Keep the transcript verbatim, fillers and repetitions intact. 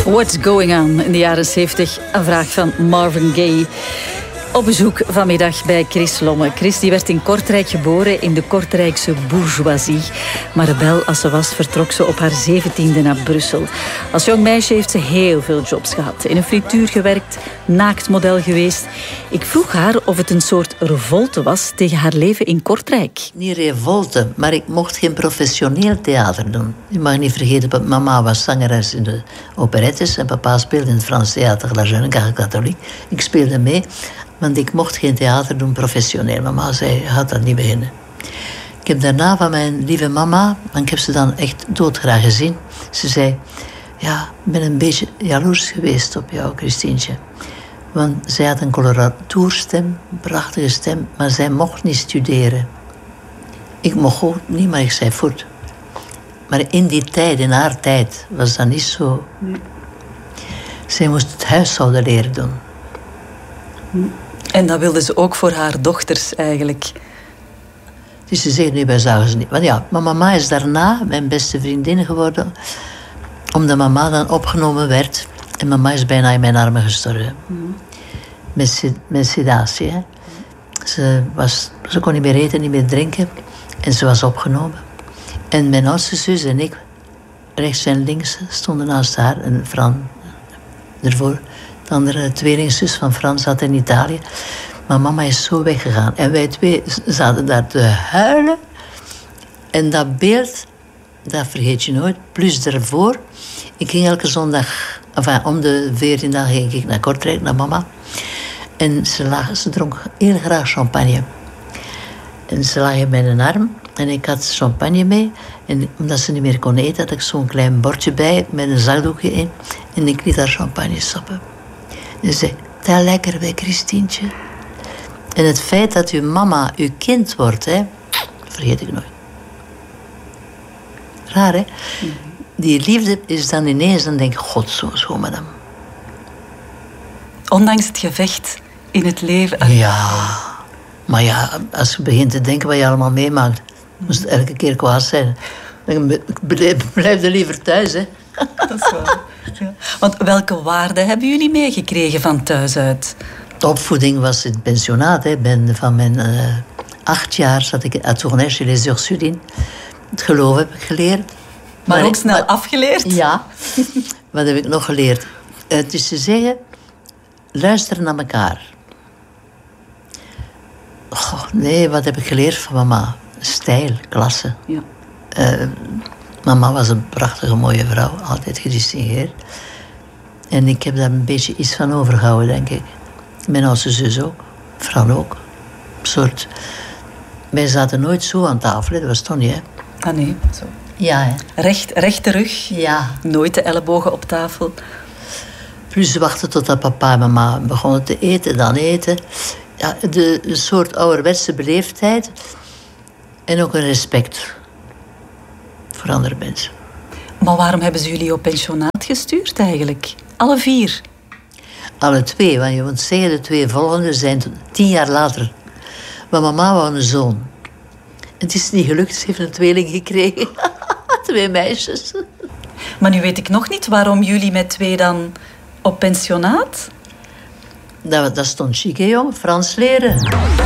What's Going On in de jaren zeventig. Een vraag van Marvin Gaye. Op bezoek vanmiddag bij Chris Lomme. Chris die werd in Kortrijk geboren, in de Kortrijkse bourgeoisie. Maar rebel als ze was, vertrok ze op haar zeventiende naar Brussel. Als jong meisje heeft ze heel veel jobs gehad. In een frituur gewerkt, naaktmodel geweest. Ik vroeg haar of het een soort revolte was tegen haar leven in Kortrijk. Niet revolte, maar ik mocht geen professioneel theater doen. Je mag niet vergeten dat mama was zangeres in de operettes en papa speelde in het Frans Theater La Jeune Garde Catholique. Ik speelde mee. Want ik mocht geen theater doen professioneel. Mama zei, je gaat dat niet beginnen. Ik heb daarna van mijn lieve mama, en ik heb ze dan echt doodgraag gezien. Ze zei, ja, ik ben een beetje jaloers geweest op jou, Christientje. Want zij had een coloratuurstem, een prachtige stem, maar zij mocht niet studeren. Ik mocht ook niet, maar ik zei voort. Maar in die tijd, in haar tijd, was dat niet zo. Zij moest het huishouden leren doen. En dat wilde ze ook voor haar dochters eigenlijk. Dus ze zeggen nu, wij zagen ze niet. Want ja, mijn mama is daarna mijn beste vriendin geworden. Omdat mama dan opgenomen werd. En mama is bijna in mijn armen gestorven. Mm. Met, met sedatie. Hè. Ze, was, ze kon niet meer eten, niet meer drinken. En ze was opgenomen. En mijn oudste zus en ik, rechts en links, stonden naast haar. En Fran ervoor. De andere tweelingzus van Frans zat in Italië. Maar mama is zo weggegaan. En wij twee zaten daar te huilen. En dat beeld, dat vergeet je nooit. Plus daarvoor, ik ging elke zondag, enfin, om de veertien dagen ging ik naar Kortrijk, naar mama. En ze, lag, ze dronk heel graag champagne. En ze lag in mijn arm. En ik had champagne mee. En omdat ze niet meer kon eten, had ik zo'n klein bordje bij met een zakdoekje in. En ik liet haar champagne sappen. En ze zei, dat lekker bij Christientje. En het feit dat uw mama uw kind wordt, hè, vergeet ik nooit. Raar, hè? Mm-hmm. Die liefde is dan ineens, dan denk ik, god, zo schoon, madame. Ondanks het gevecht in het leven. Ja, maar ja, als je begint te denken wat je allemaal meemaakt, moest het elke keer kwaad zijn. Dan blijf je liever thuis, hè. Dat is waar. Ja. Want welke waarden hebben jullie meegekregen van thuis uit? De opvoeding was in het pensionaat. Hè. Ben, van mijn uh, acht jaar zat ik à Tournai chez les Ursulines. Het geloof heb ik geleerd. Maar, maar ook ik, snel maar, afgeleerd? Ja. Wat heb ik nog geleerd? Uh, het is te zeggen, luister naar elkaar. Oh, nee, wat heb ik geleerd van mama? Stijl, klasse. Ja. Uh, Mama was een prachtige, mooie vrouw. Altijd gedistingeerd. En ik heb daar een beetje iets van overgehouden, denk ik. Mijn oudste zus ook. Fran ook. Een soort... Wij zaten nooit zo aan tafel, hè. Dat was toch niet, hè? Ah, nee. Zo. Ja, hè. Recht, rechte rug. Ja. Nooit de ellebogen op tafel. Plus wachten totdat papa en mama begonnen te eten, dan eten. Ja, de, de soort ouderwetse beleefdheid. En ook een respect voor andere mensen. Maar waarom hebben ze jullie op pensionaat gestuurd eigenlijk? Alle vier? Alle twee, want je moet zeggen, de twee volgende zijn tien jaar later. Maar mama wou een zoon. Het is niet gelukt, ze heeft een tweeling gekregen. Twee meisjes. Maar nu weet ik nog niet waarom jullie met twee dan op pensionaat? Dat, dat stond chic, hè, jong. Frans leren.